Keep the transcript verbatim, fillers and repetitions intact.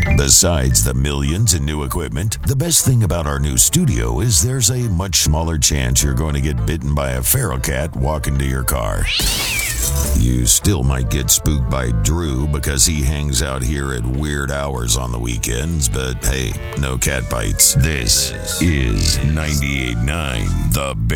Besides the millions in new equipment, the best thing about our new studio is there's a much smaller chance you're going to get bitten by a feral cat walking to your car. You still might get spooked by Drew because he hangs out here at weird hours on the weekends, but hey, no cat bites. This is ninety-eight point nine The Bear.